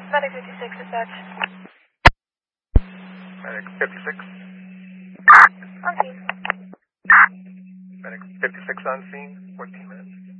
Medic 56, dispatch. Medic 56. On scene. Medic 56 on scene, 14 minutes.